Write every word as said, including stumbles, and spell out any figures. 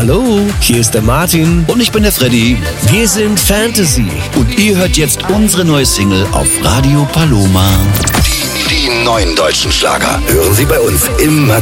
Hallo, hier ist der Martin. Und ich bin der Freddy. Wir sind Fantasy. Und ihr hört jetzt unsere neue Single auf Radio Paloma. Die, die neuen deutschen Schlager hören Sie bei uns immer